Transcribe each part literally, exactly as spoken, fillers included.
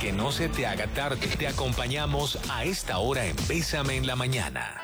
que no se te haga tarde, te acompañamos a esta hora en Bésame en la Mañana.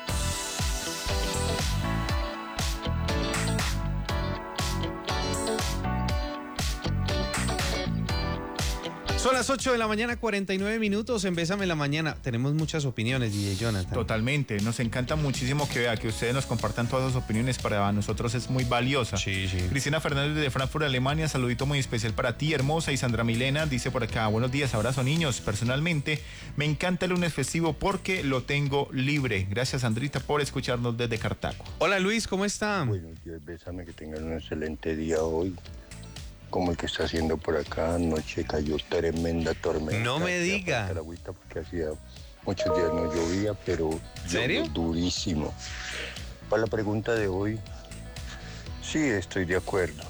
Son las ocho de la mañana, cuarenta y nueve minutos en Bésame en la Mañana. Tenemos muchas opiniones, D J Jonathan. Totalmente, nos encanta muchísimo que vea que ustedes nos compartan todas sus opiniones, para nosotros es muy valiosa. Sí, sí. Cristina Fernández de Frankfurt, Alemania, saludito muy especial para ti, hermosa. Y Sandra Milena dice por acá, buenos días, abrazo niños. Personalmente, me encanta el lunes festivo porque lo tengo libre. Gracias, Sandrita, por escucharnos desde Cartago. Hola, Luis, ¿cómo está? Buenos días, Bésame, que tengan un excelente día hoy. Como el que está haciendo por acá, anoche cayó tremenda tormenta. No me diga. La agüita porque hacía muchos días no llovía, pero ¿serio? llovió durísimo. Para la pregunta de hoy, sí estoy de acuerdo,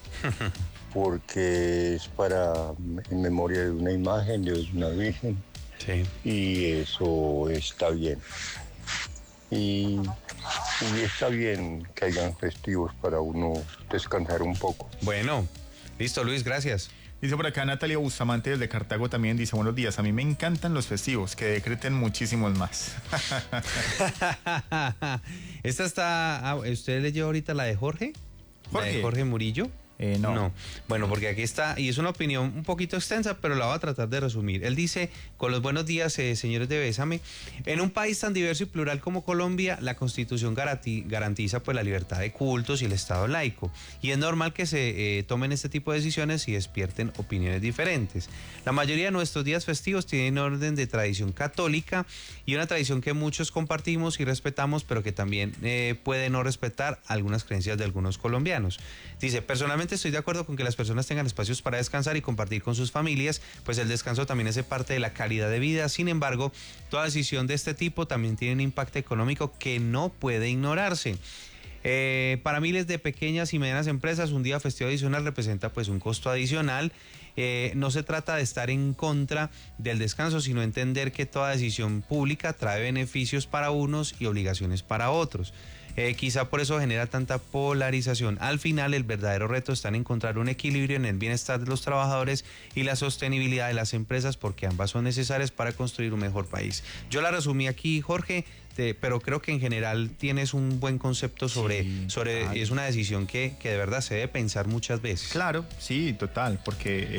porque es para en memoria de una imagen de una virgen. Sí. Y eso está bien. Y, y está bien que hayan festivos para uno descansar un poco. Bueno. Listo, Luis, gracias. Dice por acá Natalia Bustamante desde Cartago también, dice buenos días, a mí me encantan los festivos, que decreten muchísimos más. Esta está, ¿usted leyó ahorita la de Jorge? Jorge. ¿La de Jorge Murillo? Eh, no. No. Bueno, porque aquí está, y es una opinión un poquito extensa, pero la voy a tratar de resumir. Él dice, con los buenos días, eh, señores de Bésame, en un país tan diverso y plural como Colombia, la Constitución garanti- garantiza pues la libertad de cultos y el Estado laico. Y es normal que se eh, tomen este tipo de decisiones y despierten opiniones diferentes. La mayoría de nuestros días festivos tienen orden de tradición católica y una tradición que muchos compartimos y respetamos, pero que también eh, puede no respetar algunas creencias de algunos colombianos. Dice, personalmente estoy de acuerdo con que las personas tengan espacios para descansar y compartir con sus familias, pues el descanso también hace parte de la calidad de vida. Sin embargo, toda decisión de este tipo también tiene un impacto económico que no puede ignorarse. Eh, para miles de pequeñas y medianas empresas, un día festivo adicional representa pues un costo adicional. Eh, no se trata de estar en contra del descanso, sino entender que toda decisión pública trae beneficios para unos y obligaciones para otros. Eh, quizá por eso genera tanta polarización. Al final, el verdadero reto está en encontrar un equilibrio en el bienestar de los trabajadores y la sostenibilidad de las empresas, porque ambas son necesarias para construir un mejor país. Yo la resumí aquí, Jorge, te, pero creo que en general tienes un buen concepto sobre, sí, sobre es una decisión que, que de verdad se debe pensar muchas veces. Claro, sí, total, porque